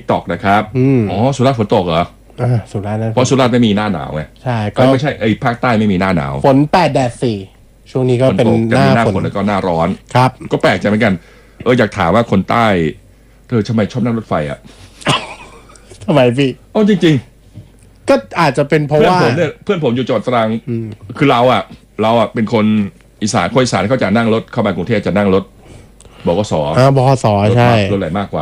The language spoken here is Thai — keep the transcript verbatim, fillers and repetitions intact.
ตอกนะครับอ๋อสุราษฎร์ฝนตกเหรออ่าสุราษฎร์นั่นเพราะสุราษฎร์ไม่มีหน้าหนาวไงใช่ก็ไม่ใช่ไอ้ภาคใต้ไม่มีหน้าหนาวฝนแปดแดดสี่ช่วงนี้ก็เป็นหน้าฝนแล้วก็หน้าร้อนครับก็แปลกใจเหมือนกันเอออยากถามว่าคนใต้เธอทำไมชอบนั่งรถไฟอ่ะทำไมพี่อ๋อจริงๆก็อาจจะเป็นเพราะว่าเพื่อนผมเนี่ยเพื่อนผมอยู่จังหวัดตรังคือเราอ่ะเราอ่ะเป็นคนอีสานคนอีสานเขาจะนั่งรถเข้ามากรุงเทพจะนั่งรถบขสอ่าบขสใช่รถไหนมากกว่า